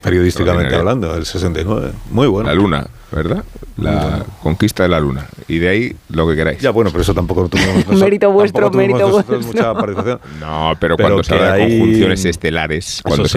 periodísticamente hablando, el 69. Muy bueno. La Luna, ¿verdad? La conquista de la Luna. Y de ahí lo que queráis. Ya, bueno, pero eso tampoco tuvimos... mérito vuestro, mérito vuestro. vuestro. Mucha participación. No, pero cuando se habla de conjunciones estelares, cuando se